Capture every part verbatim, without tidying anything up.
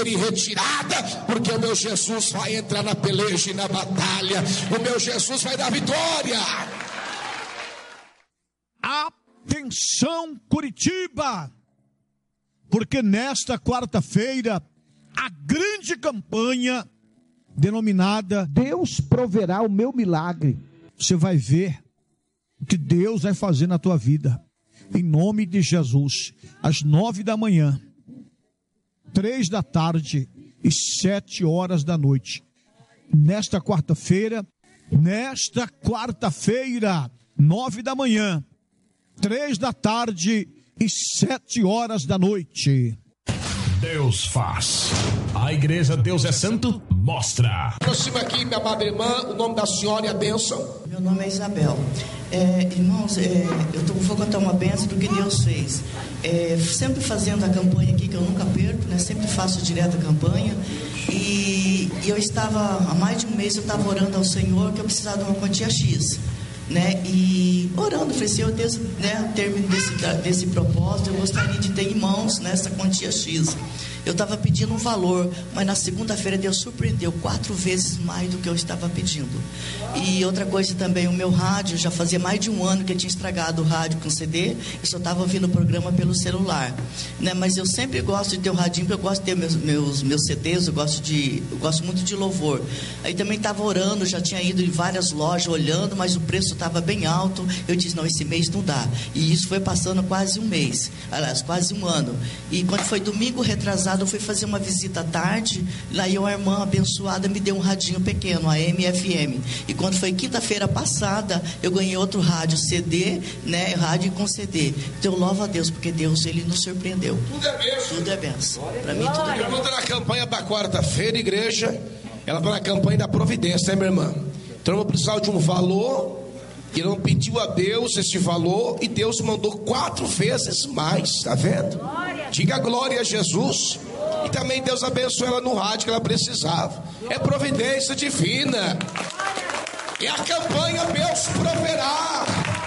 ser em retirada, porque o meu Jesus vai entrar na peleja e na batalha. O meu Jesus vai dar vitória. Atenção, Curitiba, porque nesta quarta-feira a grande campanha denominada Deus Proverá o Meu Milagre. Você vai ver o que Deus vai fazer na tua vida, em nome de Jesus, às nove da manhã, três da tarde e sete horas da noite. Nesta quarta-feira, nesta quarta-feira, nove da manhã, três da tarde e sete horas da noite. Deus faz. A igreja Deus é Santo mostra. Aproxima aqui, minha amada irmã, o nome da senhora e a bênção. Meu nome é Isabel. É, irmãos, é, eu tô, vou contar uma bênção do que Deus fez. É, sempre fazendo a campanha aqui, que eu nunca perco, né? Sempre faço direto a campanha. E, e eu estava, há mais de um mês, eu estava orando ao Senhor que eu precisava de uma quantia X. Né? E orando, falei, Senhor Deus, né, termino desse, desse propósito, eu gostaria de ter em mãos nessa quantia X. Eu estava pedindo um valor, mas na segunda-feira Deus surpreendeu quatro vezes mais do que eu estava pedindo. E outra coisa também, o meu rádio, já fazia mais de um ano que eu tinha estragado o rádio com C D, e só estava ouvindo o programa pelo celular, né? Mas eu sempre gosto de ter um radinho, porque eu gosto de ter meus, meus, meus C Ds, eu gosto, de, eu gosto muito de louvor. Aí também estava orando, já tinha ido em várias lojas olhando, mas o preço estava bem alto. Eu disse, não, esse mês não dá. E isso foi passando quase um mês, aliás, quase um ano. E quando foi domingo retrasado, eu fui fazer uma visita à tarde, lá e uma irmã abençoada me deu um radinho pequeno, a M F M. E quando foi quinta-feira passada, eu ganhei outro rádio C D, né, rádio com C D. Então eu louvo a Deus, porque Deus, ele nos surpreendeu. Tudo é bênção. Tudo é bênção. Para mim, tudo é bênção. Ela está na campanha para quarta-feira, igreja. Ela está na campanha da providência, né, minha irmã? Então eu vou precisar de um valor. E ela não pediu a Deus esse valor, e Deus mandou quatro vezes mais, tá vendo? Diga glória a Jesus. E também Deus abençoou ela no rádio que ela precisava. É providência divina. É a campanha Deus Proverá.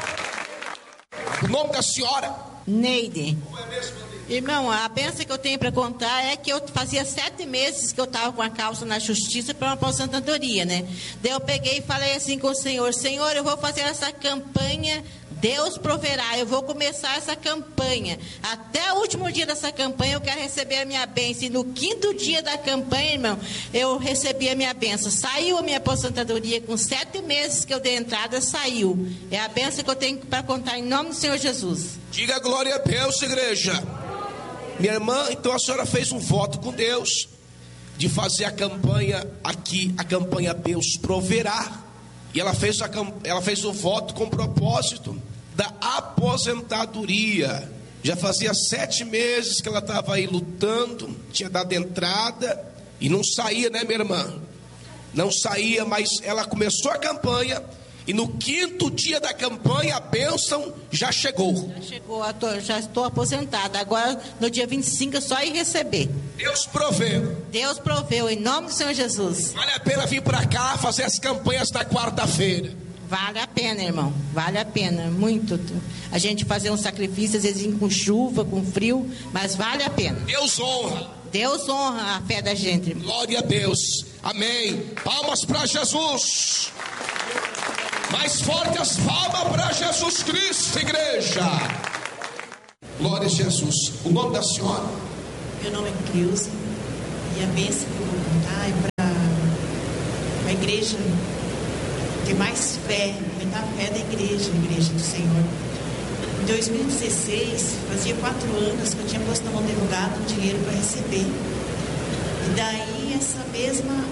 O nome da senhora? Neide. Irmão, a bênção que eu tenho para contar é que eu fazia sete meses que eu estava com a causa na justiça para uma aposentadoria, né? Daí eu peguei e falei assim com o Senhor, Senhor, eu vou fazer essa campanha, Deus proverá, eu vou começar essa campanha. Até o último dia dessa campanha eu quero receber a minha bênção. E no quinto dia da campanha, irmão, eu recebi a minha bênção. Saiu a minha aposentadoria com sete meses que eu dei entrada, saiu. É a bênção que eu tenho para contar em nome do Senhor Jesus. Diga glória a Deus, igreja. Minha irmã, então a senhora fez um voto com Deus de fazer a campanha aqui, a campanha Deus Proverá. E ela fez, a, ela fez o voto com o propósito da aposentadoria. Já fazia sete meses que ela estava aí lutando, tinha dado entrada e não saía, né, minha irmã? Não saía, mas ela começou a campanha. E no quinto dia da campanha, a bênção já chegou. Já chegou, já estou aposentada. Agora, no dia vinte e cinco, é só ir receber. Deus proveu. Deus proveu, em nome do Senhor Jesus. Vale a pena vir para cá fazer as campanhas da quarta-feira. Vale a pena, irmão. Vale a pena, muito. A gente fazer um sacrifício, às vezes com chuva, com frio, mas vale a pena. Deus honra. Deus honra a fé da gente. Glória a Deus. Amém. Palmas para Jesus. Mais forte as palmas para Jesus Cristo, igreja. Glória a Jesus. O nome da senhora? Meu nome é Cleusa. E a bênção que eu vou contar é para a igreja ter mais fé, aumentar a fé da igreja, a igreja do Senhor. Em dois mil e dezesseis, fazia quatro anos que eu tinha posto na mão do advogado um dinheiro para receber. E daí essa mesma,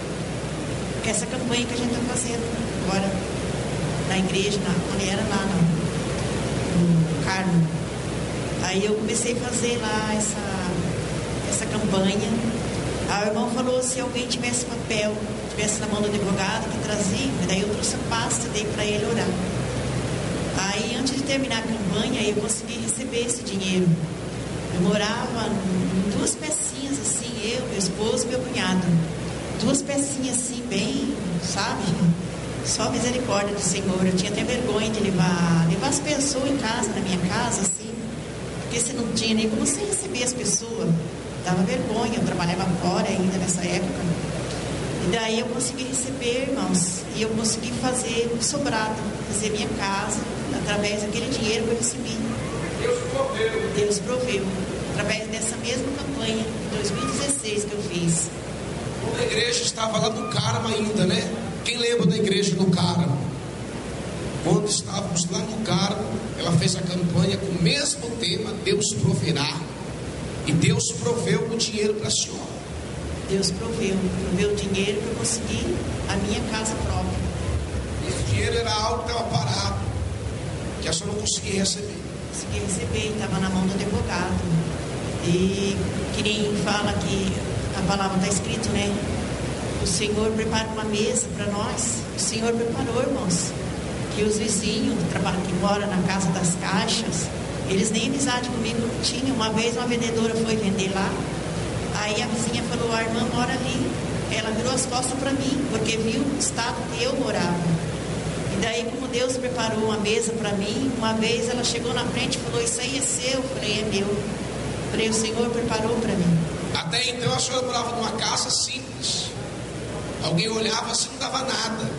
essa campanha que a gente está fazendo agora na igreja, na, quando era lá no, no Carmo. Aí eu comecei a fazer lá essa, essa campanha. Aí o irmão falou, se alguém tivesse papel, tivesse na mão do advogado, que trazia, daí eu trouxe a pasta, dei para ele orar. Aí antes de terminar a campanha, eu consegui receber esse dinheiro. Eu morava em duas pecinhas assim, eu, meu esposo e meu cunhado. Duas pecinhas assim, bem, sabe? Só misericórdia do Senhor. Eu tinha até vergonha de levar, levar as pessoas em casa, na minha casa, assim, porque você não tinha nem como você receber as pessoas. dava vergonha, eu trabalhava fora ainda nessa época. E daí eu consegui receber, irmãos, e eu consegui fazer um sobrado, fazer minha casa, através daquele dinheiro que eu recebi. Deus proveu. Deus proveu, através dessa mesma campanha de dois mil e dezesseis que eu fiz. Quando a igreja estava lá no Carmo ainda, né? Quem lembra da igreja no Carmo? Quando estávamos lá no Carmo, ela fez a campanha com o mesmo tema, Deus proverá. E Deus proveu o dinheiro para a senhora. Deus proveu, proveu o dinheiro para eu conseguir a minha casa própria. Esse dinheiro era algo que estava parado, que a senhora não conseguia receber. Consegui receber, estava na mão do advogado. E que nem fala que a palavra está escrito, né? O Senhor prepara uma mesa para nós. O Senhor preparou, irmãos. Que os vizinhos que moram na Casa das Caixas, eles nem amizade comigo não tinham. Uma vez uma vendedora foi vender lá. Aí a vizinha falou, a irmã mora ali. Ela virou as costas para mim, porque viu o estado que eu morava. E daí, como Deus preparou uma mesa para mim, uma vez ela chegou na frente e falou, isso aí é seu. Eu falei, é meu. Eu falei, o Senhor preparou para mim. Até então a senhora morava numa casa simples. Alguém olhava assim, não dava nada.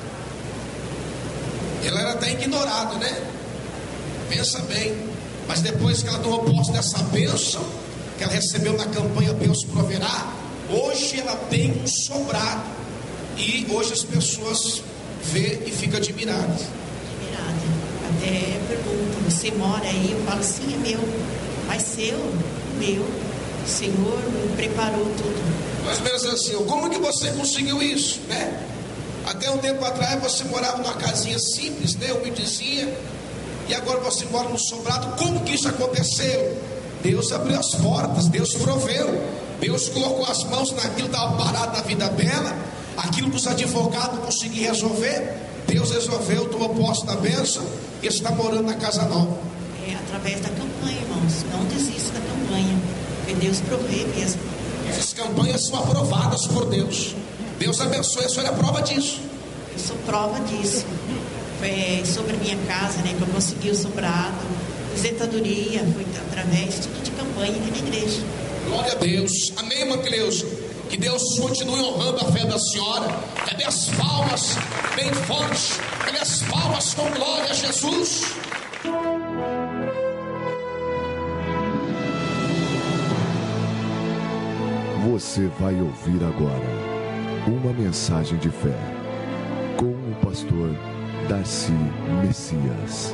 Ela era até ignorada, né? Pensa bem. Mas depois que ela tomou posse dessa bênção, que ela recebeu na campanha Deus proverá, hoje ela tem um sobrado. E hoje as pessoas vê e ficam admiradas. Admirada. Até perguntam, você mora aí? Eu falo, sim, é meu. Mas seu? Meu. O Senhor me preparou tudo. Mais ou menos assim, como que você conseguiu isso, né? Até um tempo atrás você morava numa casinha simples, né? Humildezinha. E agora você mora no sobrado. Como que isso aconteceu? Deus abriu as portas, Deus proveu. Deus colocou as mãos naquilo que estava parado na vida dela. Aquilo que os advogados não conseguiam resolver, Deus resolveu, tomou posse da bênção e está morando na casa nova. É através da campanha, irmãos. Não desista da campanha, porque Deus provê mesmo. Essas campanhas são aprovadas por Deus. Deus abençoe, a senhora é prova disso. Eu sou prova disso. É, sobre a minha casa, né, que eu consegui o sobrado, aposentadoria, foi através tudo de campanha aqui na igreja. Glória a Deus. Amém, irmã Cleusa? Que Deus continue honrando a fé da senhora. Cadê as palmas bem fortes? Cadê as palmas com glória a Jesus? Você vai ouvir agora uma mensagem de fé com o pastor Darcy Messias.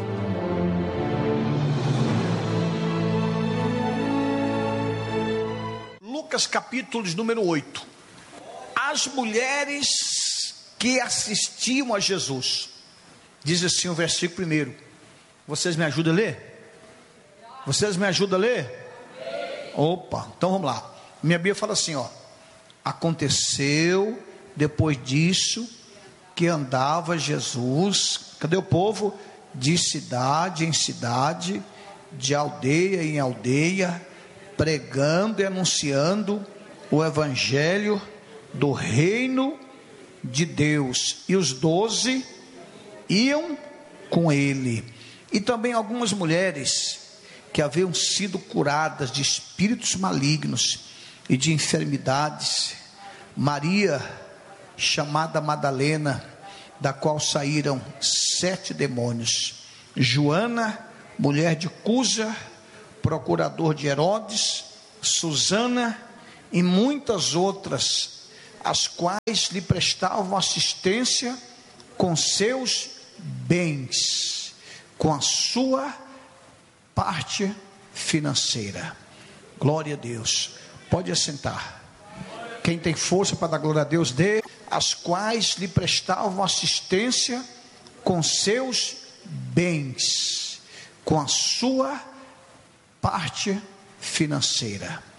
Lucas capítulo de número oito. As mulheres que assistiam a Jesus. Diz assim o versículo primeiro. Vocês me ajudam a ler? Vocês me ajudam a ler? Opa, então vamos lá. Minha Bíblia fala assim, ó. Aconteceu depois disso que andava Jesus, cadê o povo? De cidade em cidade, de aldeia em aldeia, pregando e anunciando o evangelho do reino de Deus. E os doze iam com ele. E também algumas mulheres que haviam sido curadas de espíritos malignos e de enfermidades. Maria, chamada Madalena, da qual saíram sete demônios. Joana, mulher de Cusa, procurador de Herodes. Susana e muitas outras, as quais lhe prestavam assistência com seus bens, com a sua parte financeira. Glória a Deus. Pode assentar. Quem tem força para dar glória a Deus, dê. As quais lhe prestavam assistência com seus bens, com a sua parte financeira.